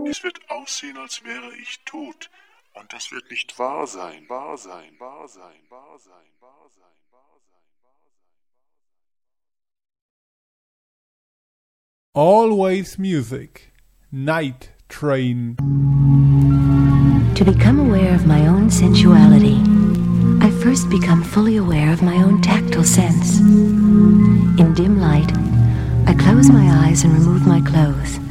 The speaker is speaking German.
Es wird aussehen, als wäre ich tot. Und das wird nicht wahr sein. Wahr sein, wahr sein, wahr sein, wahr sein, wahr sein. Always Music, Night Train. To become aware of my own sensuality, I first become fully aware of my own tactile sense. In dim light, I close my eyes and remove my clothes.